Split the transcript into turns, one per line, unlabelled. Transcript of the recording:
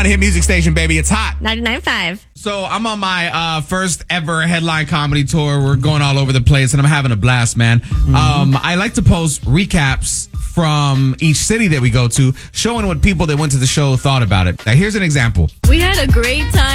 Hit music station, baby. It's hot.
99.5.
So I'm on my first ever headline comedy tour. We're going all over the place, and I'm having a blast, man. I like to post recaps from each city that we go to, showing what people that went to the show thought about it. Now, here's an example.
We had a great time.